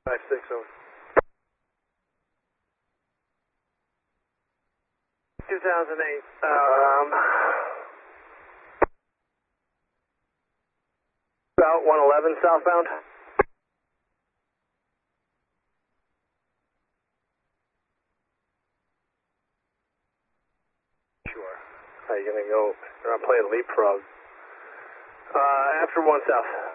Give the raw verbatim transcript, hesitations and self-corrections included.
five six over. two thousand eight, um, about one eleven southbound. Sure. How you gonna go? You're not playing leapfrog. Uh, after one south.